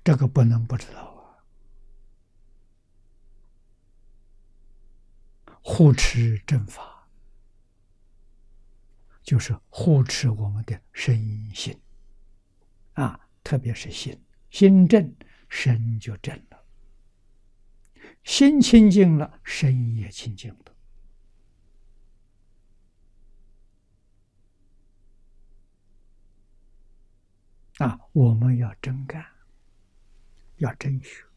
这个不能不知道啊！护持正法，就是护持我们的身心啊，特别是心，心正，身就正了；心清净了，身也清净了。啊，我们要真干，要真学。